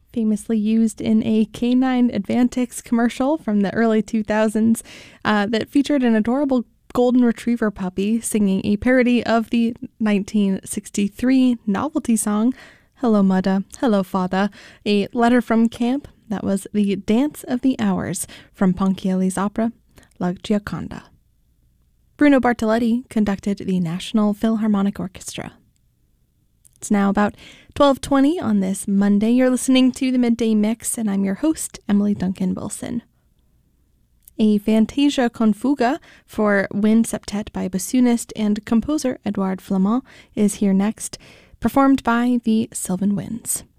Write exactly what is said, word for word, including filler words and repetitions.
famously used in a Canine Advantix commercial from the early two thousands uh, that featured an adorable golden retriever puppy singing a parody of the nineteen sixty-three novelty song, Hello Mudda, Hello Father, a letter from camp. That was the Dance of the Hours from Ponchielli's opera, La Gioconda. Bruno Bartolotti conducted the National Philharmonic Orchestra. It's now about twelve twenty on this Monday. You're listening to the Midday Mix, and I'm your host, Emily Duncan Wilson. A Fantasia con Fuga for wind septet by bassoonist and composer Edouard Flamand is here next, performed by the Sylvan Winds.